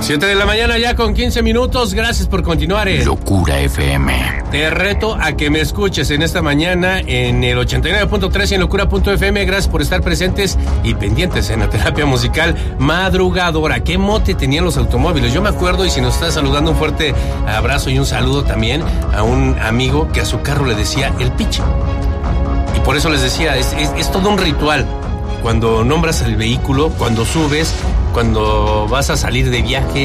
7 de la mañana ya con 15 minutos. Gracias por continuar en Locura FM. Te reto a que me escuches en esta mañana en el 89.3 y en locura.fm. Gracias por estar presentes y pendientes en la terapia musical madrugadora. ¿Qué mote tenían los automóviles? Yo me acuerdo, y si nos está saludando, un fuerte abrazo y un saludo también a un amigo que a su carro le decía el piche. Y por eso les decía, es todo un ritual. Cuando nombras el vehículo, cuando subes, cuando vas a salir de viaje,